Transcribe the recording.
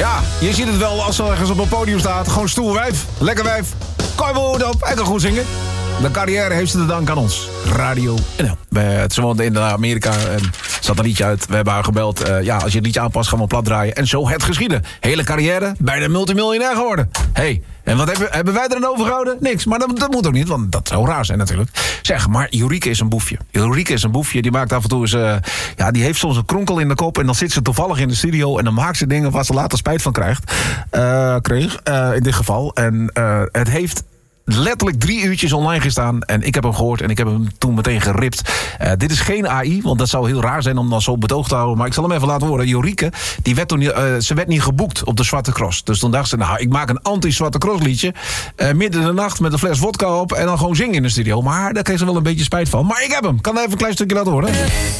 Ja, je ziet het wel als ze ergens op een podium staat. Gewoon stoer wijf, lekker wijf. Kan je wel op, hij kan goed zingen. De carrière heeft ze te danken aan ons. Radio NL. Ze woont in Amerika en zat een liedje uit. We hebben haar gebeld. Als je het liedje aanpast, gaan we plat draaien. En zo het geschieden. Hele carrière, bijna multimiljonair geworden. Hey, en wat hebben wij er dan overgehouden? Niks, maar dat moet ook niet, want dat zou raar zijn natuurlijk. Zeg, maar Eureka is een boefje. Eureka is een boefje, die maakt af en toe eens... die heeft soms een kronkel in de kop en dan zit ze toevallig in de studio... en dan maakt ze dingen waar ze later spijt van kreeg. In dit geval. En het heeft... letterlijk 3 uurtjes online gestaan. En ik heb hem gehoord en ik heb hem toen meteen geript. Dit is geen AI, want dat zou heel raar zijn om dan zo betoog te houden. Maar ik zal hem even laten horen. Eureka, ze werd niet geboekt op de Zwarte Cross. Dus toen dacht ze, ik maak een anti-Zwarte Cross liedje. Midden in de nacht met een fles vodka op. En dan gewoon zingen in de studio. Maar daar kreeg ze wel een beetje spijt van. Maar ik heb hem. Kan even een klein stukje laten horen?